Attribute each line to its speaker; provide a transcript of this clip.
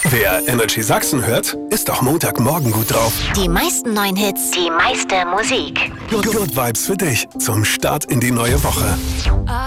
Speaker 1: Wer Energy Sachsen hört, ist auch Montagmorgen gut drauf.
Speaker 2: Die meisten neuen Hits, die meiste Musik.
Speaker 1: Good Vibes für dich zum Start in die neue Woche.